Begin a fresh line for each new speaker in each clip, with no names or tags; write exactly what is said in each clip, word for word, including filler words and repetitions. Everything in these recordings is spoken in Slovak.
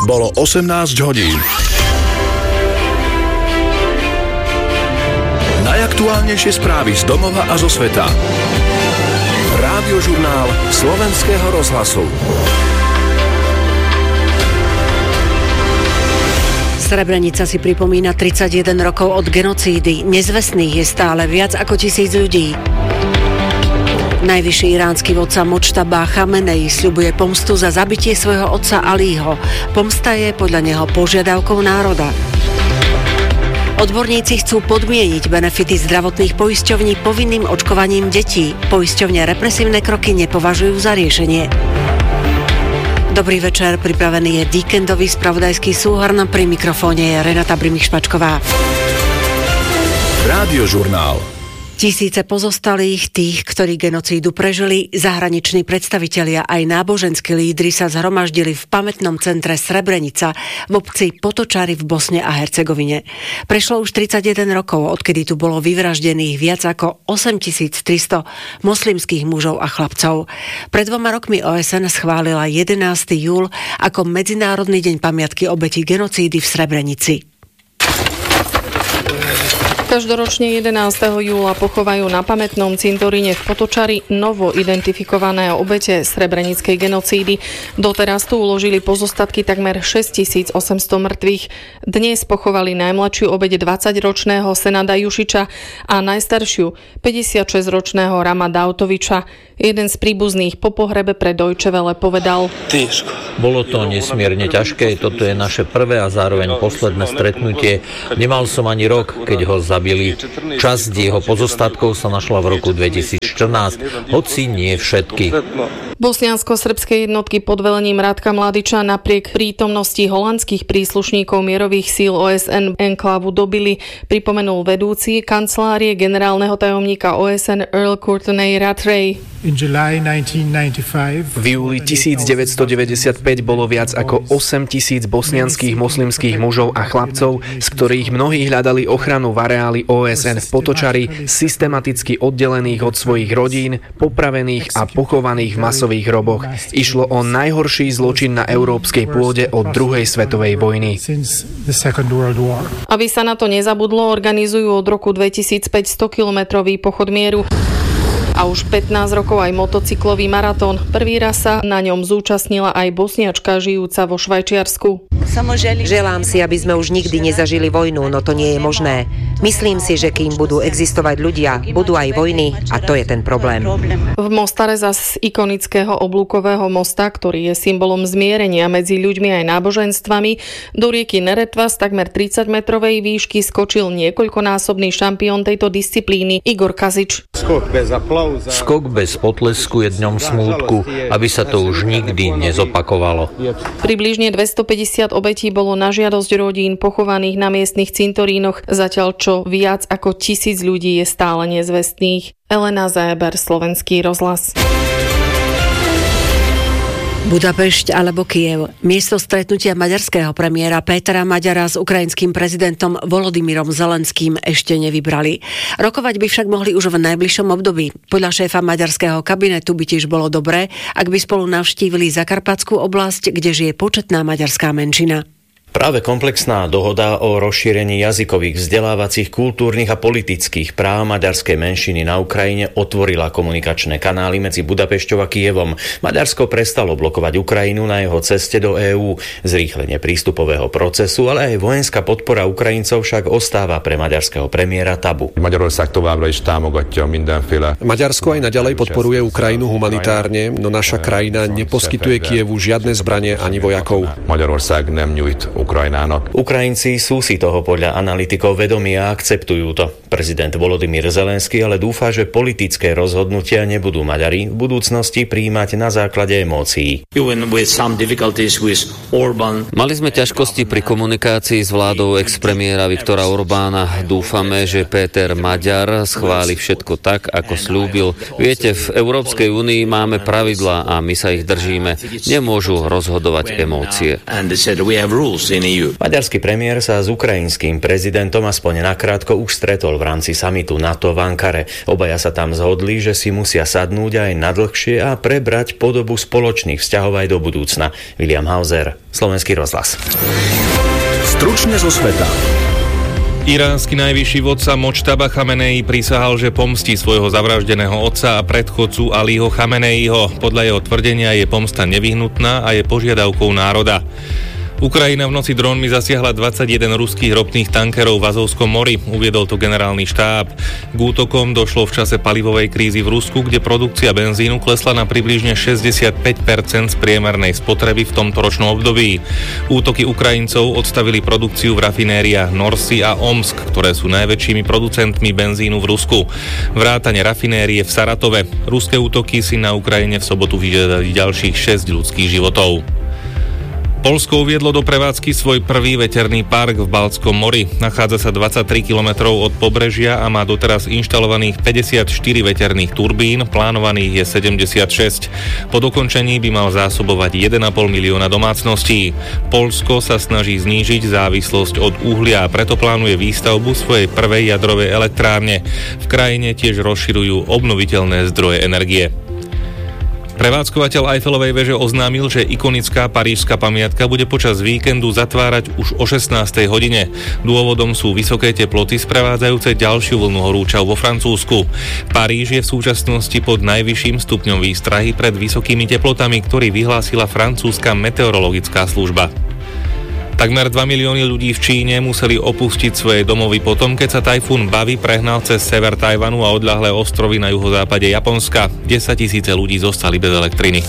Bolo osemnásť hodín. Najaktuálnejšie správy z domova a zo sveta. Rádiožurnál Slovenského rozhlasu.
Srebrenica si pripomína tridsaťjeden rokov od genocídy. Nezvestných je stále viac ako tisíc ľudí. Najvyšší iránsky vodca Modžtaba Chamenei sľubuje pomstu za zabitie svojho otca Alího. Pomsta je podľa neho požiadavkou národa. Odborníci chcú podmieniť benefity zdravotných poisťovní povinným očkovaním detí. Poisťovne represívne kroky nepovažujú za riešenie. Dobrý večer, pripravený je víkendový spravodajský súhrn, pri mikrofóne je Renata Brimich-Špačková.
Rádiožurnál.
Tisíce pozostalých, tých, ktorí genocídu prežili, zahraniční predstavitelia aj náboženskí lídri sa zhromaždili v pamätnom centre Srebrenica v obci Potočary v Bosne a Hercegovine. Prešlo už tridsaťjeden rokov, odkedy tu bolo vyvraždených viac ako osemtisíctristo moslimských mužov a chlapcov. Pred dvoma rokmi ó es en schválila jedenásteho júla ako Medzinárodný deň pamiatky obetí genocídy v Srebrenici.
Každoročne jedenásteho júla pochovajú na pamätnom cintoríne v Potočari novo identifikované obete srebrenickej genocídy. Doteraz tu uložili pozostatky takmer šesťtisícosemsto mŕtvych. Dnes pochovali najmladšiu obeť dvadsaťročného Senada Jušiča a najstaršiu päťdesiatšesťročného Rama Dautoviča. Jeden z príbuzných po pohrebe pre Deutsche Welle povedal:
Bolo to nesmierne ťažké, toto je naše prvé a zároveň posledné stretnutie. Nemal som ani rok, keď ho zabili. Časť jeho pozostatkov sa našla v roku dvetisícštrnásť, hoci nie všetky.
Bosniansko-srbské jednotky pod velením Radka Mladiča napriek prítomnosti holandských príslušníkov mierových síl ó es en enklávu dobili, pripomenul vedúci kancelárie generálneho tajomníka ó es en Earl Courtney Rattray.
V júli tisícdeväťstodeväťdesiatpäť bolo viac ako osemtisíc bosnianskych moslimských mužov a chlapcov, z ktorých mnohí hľadali ochranu v areáli ó es en v Potočari, systematicky oddelených od svojich rodín, popravených a pochovaných v masových hroboch. Išlo o najhorší zločin na európskej pôde od druhej svetovej vojny.
Aby sa na to nezabudlo, organizujú od roku dvetisícpäť stokilometrový pochod mieru. A už pätnásť rokov aj motocyklový maratón. Prvý raz sa na ňom zúčastnila aj bosniačka žijúca vo Švajčiarsku.
Želám si, aby sme už nikdy nezažili vojnu, no to nie je možné. Myslím si, že kým budú existovať ľudia, budú aj vojny a to je ten problém.
V Mostare zas z ikonického oblúkového mosta, ktorý je symbolom zmierenia medzi ľuďmi aj náboženstvami, do rieky Neretva z takmer tridsaťmetrovej výšky skočil niekoľkonásobný šampión tejto disciplíny Igor Kazič.
Skok bez potlesku je dňom smútku, aby sa to už nikdy nezopakovalo.
Približne dvestopäťdesiat obetí bolo na žiadosť rodín pochovaných na miestnych cintorínoch, zatiaľ čo viac ako tisíc ľudí je stále nezvestných. Elena Záber, Slovenský rozhlas.
Budapešť alebo Kyjev. Miesto stretnutia maďarského premiéra Pétera Maďara s ukrajinským prezidentom Volodymyrom Zelenským ešte nevybrali. Rokovať by však mohli už v najbližšom období. Podľa šéfa maďarského kabinetu by tiež bolo dobré, ak by spolu navštívili Zakarpatskú oblasť, kde žije početná maďarská menšina.
Práve komplexná dohoda o rozšírení jazykových, vzdelávacích, kultúrnych a politických práv maďarskej menšiny na Ukrajine otvorila komunikačné kanály medzi Budapešťou a Kyjevom. Maďarsko prestalo blokovať Ukrajinu na jeho ceste do EÚ. Zrýchlenie prístupového procesu, ale aj vojenská podpora Ukrajincov však ostáva pre maďarského premiéra tabu.
Magyarország továbbra is támogatja mindenféle.
Maďarsko aj naďalej podporuje Ukrajinu humanitárne, no naša krajina neposkytuje Kyjevu žiadne zbranie ani vojakov.
Magyarország nem nyújt Ukrajinának.
Ukrajinci sú si toho podľa analytikov vedomí a akceptujú to. Prezident Volodymyr Zelenský ale dúfa, že politické rozhodnutia nebudú Maďari v budúcnosti prijímať na základe emócií.
Mali sme ťažkosti pri komunikácii s vládou ex-premiéra Viktora Orbána. Dúfame, že Péter Maďar schváli všetko tak, ako slúbil. Viete, v Európskej únii máme pravidlá a my sa ich držíme. Nemôžu rozhodovať emócie.
Maďarský premiér sa s ukrajinským prezidentom aspoň nakrátko už stretol v rámci samitu NATO v Ankare. Obaja sa tam zhodli, že si musia sadnúť aj na dlhšie a prebrať podobu spoločných vzťahov aj do budúcna. William Hauser, Slovenský rozhlas.
Stručne zo sveta.
Iránsky najvyšší vodca Močtaba Chamenei prisahal, že pomstí svojho zavraždeného otca a predchodcu Aliho Chameneiho. Podľa jeho tvrdenia je pomsta nevyhnutná a je požiadavkou národa. Ukrajina v noci drónmi zasiahla dvadsaťjeden ruských ropných tankerov v Azovskom mori, uviedol to generálny štáb. K útokom došlo v čase palivovej krízy v Rusku, kde produkcia benzínu klesla na približne šesťdesiatpäť percent z priemernej spotreby v tomto ročnom období. Útoky Ukrajincov odstavili produkciu v rafinériách Norsy a Omsk, ktoré sú najväčšími producentmi benzínu v Rusku. Vrátane rafinérie v Saratove. Ruské útoky si na Ukrajine v sobotu vyžiadali ďalších šesť ľudských životov. Poľsko uviedlo do prevádzky svoj prvý veterný park v Baltskom mori. Nachádza sa dvadsaťtri kilometrov od pobrežia a má doteraz inštalovaných päťdesiatštyri veterných turbín, plánovaných je sedemdesiatšesť. Po dokončení by mal zásobovať jeden a pol milióna domácností. Poľsko sa snaží znížiť závislosť od uhlia a preto plánuje výstavbu svojej prvej jadrovej elektrárne. V krajine tiež rozširujú obnoviteľné zdroje energie. Prevádzkovateľ Eiffelovej veže oznámil, že ikonická parížska pamiatka bude počas víkendu zatvárať už o šestnástej hodine. Dôvodom sú vysoké teploty sprevádzajúce ďalšiu vlnu horúčav vo Francúzsku. Paríž je v súčasnosti pod najvyšším stupňom výstrahy pred vysokými teplotami, ktorý vyhlásila francúzska meteorologická služba. Takmer dva milióny ľudí v Číne museli opustiť svoje domovy potom, keď sa tajfún Bavi prehnal cez sever Tajvanu a odľahlé ostrovy na juhozápade Japonska. desaťtisíce ľudí zostali bez elektriny.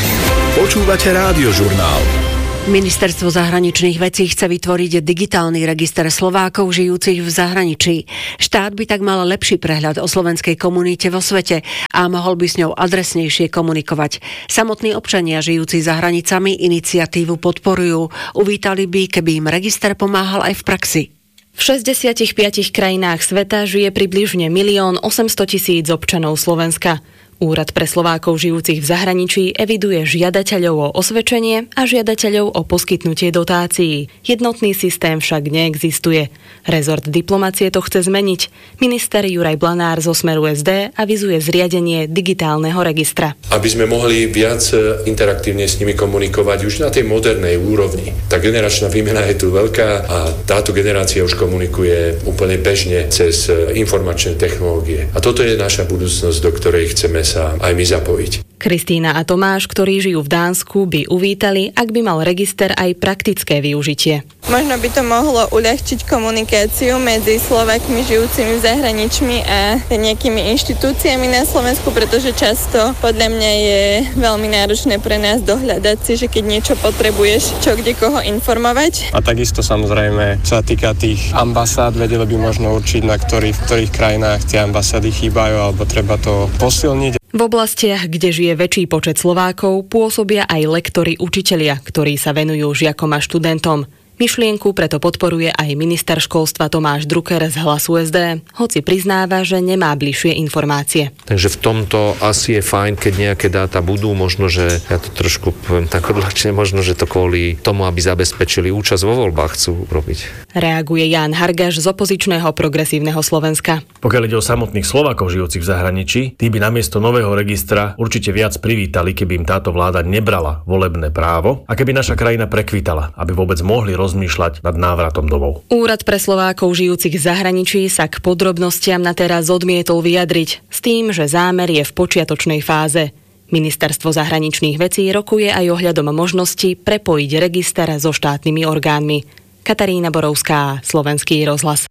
Počúvate Rádiožurnál.
Ministerstvo zahraničných vecí chce vytvoriť digitálny register Slovákov žijúcich v zahraničí. Štát by tak mal lepší prehľad o slovenskej komunite vo svete a mohol by s ňou adresnejšie komunikovať. Samotní občania žijúci za hranicami iniciatívu podporujú. Uvítali by, keby im register pomáhal aj v praxi.
V šesťdesiatich piatich krajinách sveta žije približne milión osemstotisíc občanov Slovenska. Úrad pre Slovákov žijúcich v zahraničí eviduje žiadateľov o osvedčenie a žiadateľov o poskytnutie dotácií. Jednotný systém však neexistuje. Rezort diplomacie to chce zmeniť. Minister Juraj Blanár zo Smeru es dé avizuje zriadenie digitálneho registra.
Aby sme mohli viac interaktívne s nimi komunikovať už na tej modernej úrovni. Tá generačná výmena je tu veľká a táto generácia už komunikuje úplne bežne cez informačné technológie. A toto je naša budúcnosť, do ktorej chceme sa aj my zapojiť.
Kristína a Tomáš, ktorí žijú v Dánsku, by uvítali, ak by mal register aj praktické využitie.
Možno by to mohlo uľahčiť komunikáciu medzi Slovákmi žijúcimi v zahraničí a nejakými inštitúciami na Slovensku, pretože často podľa mňa je veľmi náročné pre nás dohľadať si, že keď niečo potrebuješ, čo kde koho informovať.
A takisto samozrejme, čo sa týka tých ambasád, vedeli by možno určiť, na ktorých, v ktorých krajinách tie ambasády chýbajú, alebo treba to posilniť.
V oblastiach, kde žije väčší počet Slovákov, pôsobia aj lektori učitelia, ktorí sa venujú žiakom a študentom. Myšlienku preto podporuje aj minister školstva Tomáš Drucker z Hlasu es dé, hoci priznáva, že nemá bližšie informácie.
Takže v tomto asi je fajn, keď nejaké dáta budú, možno, že ja to trošku poviem tak odľahčene, možno, že to kvôli tomu, aby zabezpečili účasť vo voľbách chcú robiť.
Reaguje Ján Hargaš z opozičného Progresívneho Slovenska.
Pokiaľ ide o samotných Slovákov žijúcich v zahraničí, tí by namiesto nového registra určite viac privítali, keby im táto vláda nebrala volebné právo a keby naša krajina prekvitala, aby vôbec mohli rozmýšľať nad návratom domov.
Úrad pre Slovákov žijúcich v zahraničí sa k podrobnostiam na teraz odmietol vyjadriť s tým, že zámer je v počiatočnej fáze. Ministerstvo zahraničných vecí rokuje aj ohľadom možnosti prepojiť register so štátnymi orgánmi. Katarína Borovská, Slovenský rozhlas.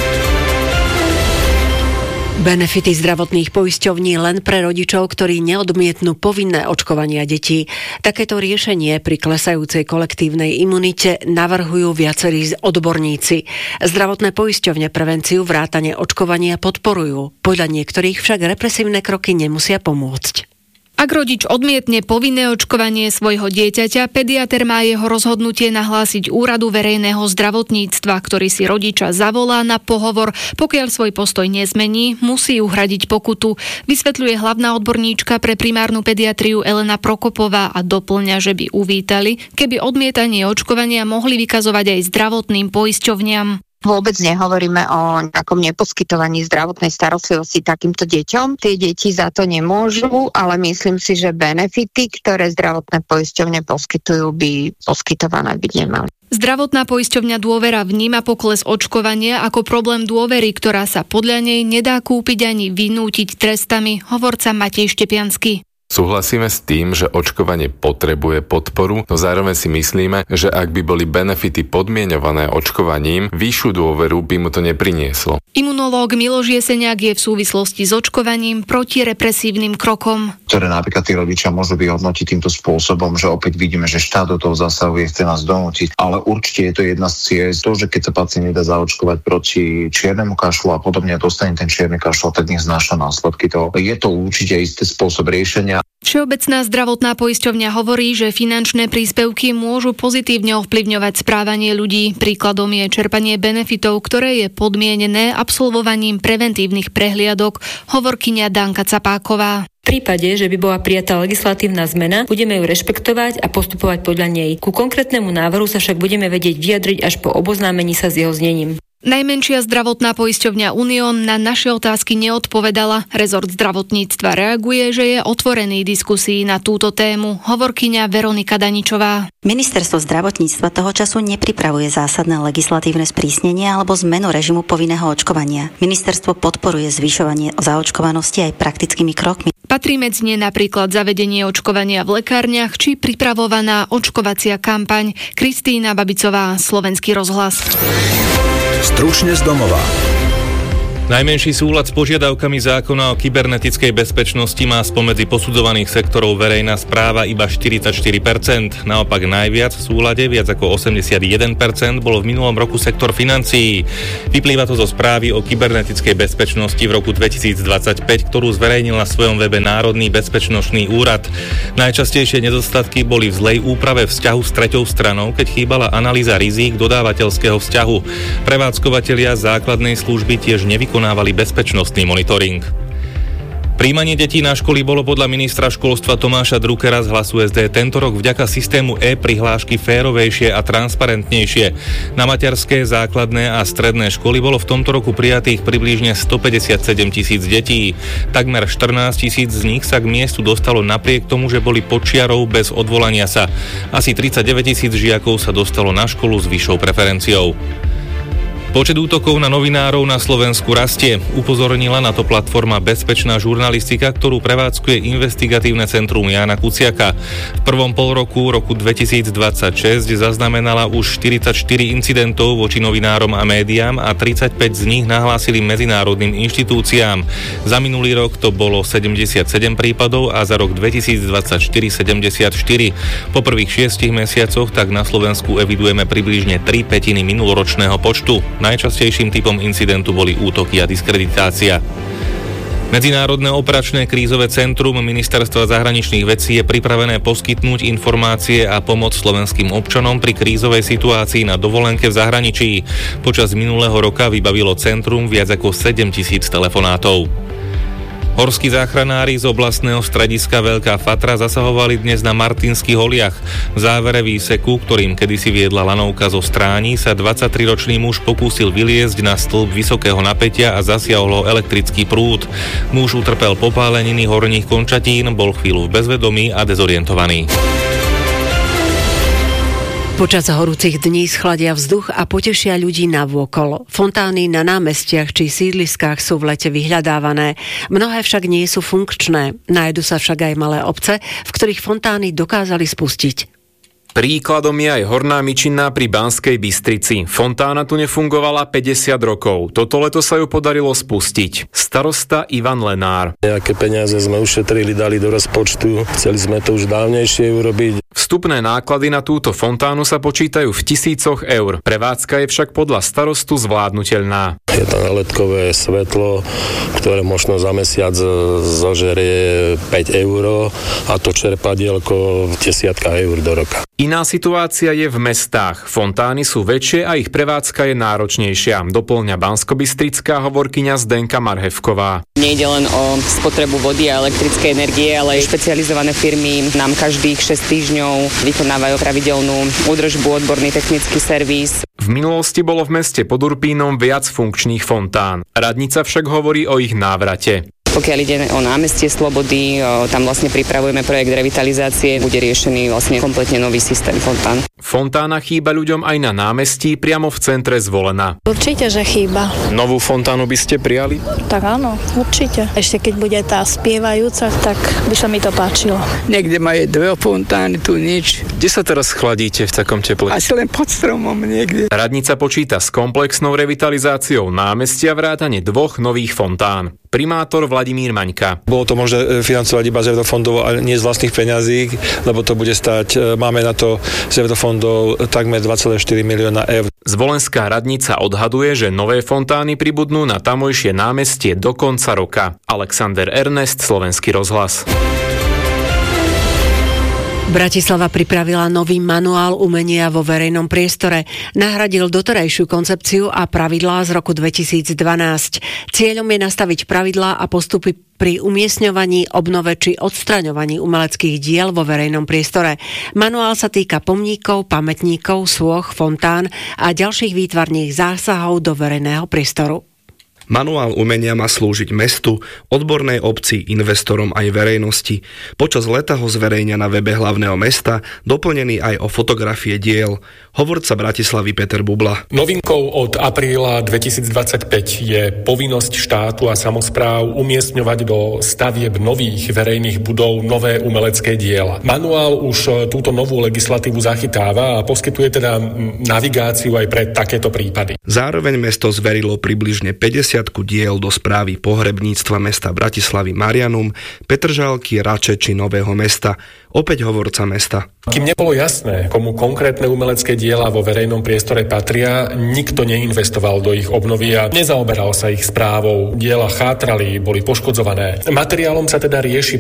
Benefity zdravotných poisťovní len pre rodičov, ktorí neodmietnú povinné očkovania detí. Takéto riešenie pri klesajúcej kolektívnej imunite navrhujú viacerí odborníci. Zdravotné poisťovne prevenciu vrátane očkovania podporujú. Podľa niektorých však represívne kroky nemusia pomôcť.
Ak rodič odmietne povinné očkovanie svojho dieťaťa, pediater má jeho rozhodnutie nahlásiť Úradu verejného zdravotníctva, ktorý si rodiča zavolá na pohovor. Pokiaľ svoj postoj nezmení, musí uhradiť pokutu. Vysvetľuje hlavná odborníčka pre primárnu pediatriu Elena Prokopová a doplňa, že by uvítali, keby odmietanie očkovania mohli vykazovať aj zdravotným poisťovniam.
Vôbec nehovoríme o nejakom neposkytovaní zdravotnej starostlivosti takýmto deťom. Tie deti za to nemôžu, ale myslím si, že benefity, ktoré zdravotné poisťovne poskytujú, by poskytované byť nemali.
Zdravotná poisťovňa Dôvera vníma pokles očkovania ako problém dôvery, ktorá sa podľa nej nedá kúpiť ani vynútiť trestami, hovorca Matej Štepiansky.
Súhlasíme s tým, že očkovanie potrebuje podporu, no zároveň si myslíme, že ak by boli benefity podmienované očkovaním, vyššiu dôveru by mu to neprinieslo.
Imunológ Miloš Jeseniak je v súvislosti s očkovaním proti represívnym krokom.
Ktoré napríklad tí rodičia môžu vyhodnotiť týmto spôsobom, že opäť vidíme, že štát do toho zasahuje, chce nás donútiť, ale určite je to jedna z ciest, to, že keď sa pacient nedá zaočkovať proti čiernemu kašlu a podobne dostane ten čierny kašľ, tak nech znáša následky. To je to určite istý spôsob riešenia.
Všeobecná zdravotná poisťovňa hovorí, že finančné príspevky môžu pozitívne ovplyvňovať správanie ľudí. Príkladom je čerpanie benefitov, ktoré je podmienené absolvovaním preventívnych prehliadok, hovorkyňa Danka Capáková.
V prípade, že by bola prijatá legislatívna zmena, budeme ju rešpektovať a postupovať podľa nej. Ku konkrétnemu návrhu sa však budeme vedieť vyjadriť až po oboznámení sa s jeho znením.
Najmenšia zdravotná poisťovňa Unión na naše otázky neodpovedala. Rezort zdravotníctva reaguje, že je otvorený diskusii na túto tému. Hovorkyňa Veronika Daničová.
Ministerstvo zdravotníctva toho času nepripravuje zásadné legislatívne sprísnenie alebo zmenu režimu povinného očkovania. Ministerstvo podporuje zvyšovanie zaočkovanosti aj praktickými krokmi.
Patrí medzi ne napríklad zavedenie očkovania v lekárniach či pripravovaná očkovacia kampaň. Kristína Babicová, Slovenský rozhlas.
Stručne z domova.
Najmenší súlad s požiadavkami zákona o kybernetickej bezpečnosti má spomedzi posudzovaných sektorov verejná správa iba štyridsaťštyri percent. Naopak najviac v súlade, viac ako osemdesiatjeden percent, bolo v minulom roku sektor financií. Vyplýva to zo správy o kybernetickej bezpečnosti v roku dvetisícdvadsaťpäť, ktorú zverejnil na svojom webe Národný bezpečnostný úrad. Najčastejšie nedostatky boli v zlej úprave vzťahu s treťou stranou, keď chýbala analýza rizík dodávateľského vzťahu. Prevádzkovatelia základnej služby tiež nevykonali konávali bezpečnostný monitoring. Príjmanie detí na školy bolo podľa ministra školstva Tomáša Druckera z Hlasu es dé tento rok vďaka systému e-prihlášky férovejšie a transparentnejšie. Na materské, základné a stredné školy bolo v tomto roku prijatých približne stopäťdesiatsedem tisíc detí. Takmer štrnásť tisíc z nich sa k miestu dostalo napriek tomu, že boli pod čiarou bez odvolania sa. Asi tridsaťdeväť tisíc žiakov sa dostalo na školu s vyššou preferenciou. Počet útokov na novinárov na Slovensku rastie. Upozornila na to platforma Bezpečná žurnalistika, ktorú prevádzkuje investigatívne centrum Jána Kuciaka. V prvom polroku roku dvetisícdvadsaťšesť zaznamenala už štyridsaťštyri incidentov voči novinárom a médiám a tridsaťpäť z nich nahlásili medzinárodným inštitúciám. Za minulý rok to bolo sedemdesiatsedem prípadov a za rok dvetisícdvadsaťštyri sedemdesiatštyri. Po prvých šiestich mesiacoch tak na Slovensku evidujeme približne tri pätiny minuloročného počtu. Najčastejším typom incidentu boli útoky a diskreditácia. Medzinárodné operačné krízové centrum Ministerstva zahraničných vecí je pripravené poskytnúť informácie a pomoc slovenským občanom pri krízovej situácii na dovolenke v zahraničí. Počas minulého roka vybavilo centrum viac ako sedem tisíc telefonátov. Horskí záchranári z oblastného strediska Veľká Fatra zasahovali dnes na Martinských holiach. V závere výseku, ktorým kedysi viedla lanovka zo Stráni, sa dvadsaťtriročný muž pokúsil vyliezť na stĺp vysokého napätia a zasiahol ho elektrický prúd. Muž utrpel popáleniny horných končatín, bol chvíľu v bezvedomí a dezorientovaný.
Počas horúcich dní schladia vzduch a potešia ľudí navôkol. Fontány na námestiach či sídliskách sú v lete vyhľadávané. Mnohé však nie sú funkčné. Nájdu sa však aj malé obce, v ktorých fontány dokázali spustiť.
Príkladom je aj Horná Mičinná pri Banskej Bystrici. Fontána tu nefungovala päťdesiat rokov. Toto leto sa ju podarilo spustiť. Starosta Ivan Lenár.
Nejaké peniaze sme ušetrili, dali do rozpočtu. Chceli sme to už dávnejšie urobiť.
Vstupné náklady na túto fontánu sa počítajú v tisícoch eur. Prevádzka je však podľa starostu zvládnutelná.
Je to náletkové svetlo, ktoré možno za mesiac zožerie päť eur a to čerpadielko desiatka eur do roka.
Iná situácia je v mestách. Fontány sú väčšie a ich prevádzka je náročnejšia, doplňa banskobystrická hovorkyňa Zdenka Marhevková.
Nejde len o spotrebu vody a elektrickej energie, ale aj špecializované firmy nám každých šesť týždňov vykonávajú pravidelnú údržbu, odborný technický servis.
V minulosti bolo v meste pod Urpínom viac funkčných fontán. Radnica však hovorí o ich návrate.
Pokiaľ ide o námestie Slobody, tam vlastne pripravujeme projekt revitalizácie, bude riešený vlastne kompletne nový systém fontán.
Fontána chýba ľuďom aj na námestí priamo v centre Zvolena.
Určite, že chýba.
Novú fontánu by ste prijali?
Tak áno, určite. Ešte keď bude tá spievajúca, tak by sa mi to páčilo.
Niekde majú dve fontány, tu nič.
Kde sa teraz chladíte v takom teple?
Asi len pod stromom niekde.
Radnica počíta s komplexnou revitalizáciou námestia vrátane dvoch nových fontán. Primátor Vladimír Maňka.
Bolo to možné financovať iba z eurofondov, ale nie z vlastných peňazí, lebo to bude stať, máme na to z eurofondov takmer dva celé štyri milióna eur.
Zvolenská radnica odhaduje, že nové fontány pribudnú na tamojšie námestie do konca roka. Alexander Ernest, Slovenský rozhlas.
Bratislava pripravila nový manuál umenia vo verejnom priestore. Nahradil doterajšiu koncepciu a pravidlá z roku dvetisícdvanásť. Cieľom je nastaviť pravidlá a postupy pri umiestňovaní, obnove či odstraňovaní umeleckých diel vo verejnom priestore. Manuál sa týka pomníkov, pamätníkov, sôch, fontán a ďalších výtvarných zásahov do verejného priestoru.
Manuál umenia má slúžiť mestu, odbornej obci, investorom aj verejnosti. Počas leta ho zverejňa na webe hlavného mesta, doplnený aj o fotografie diel. Hovorca Bratislavy Peter Bubla.
Novinkou od apríla dvetisícdvadsaťpäť je povinnosť štátu a samospráv umiestňovať do stavieb nových verejných budov nové umelecké diela. Manuál už túto novú legislatívu zachytáva a poskytuje teda navigáciu aj pre takéto prípady.
Zároveň mesto zverilo približne päťdesiat diel do správy pohrebníctva mesta Bratislavy Marianum, Petržalky, Rače či Nového Mesta. Opäť hovorca mesta.
Kým nebolo jasné, komu konkrétne umelecké diela vo verejnom priestore patria, nikto neinvestoval do ich obnovy a nezaoberal sa ich správou. Diela chátrali, boli poškodzované. Materiálom sa teda rieši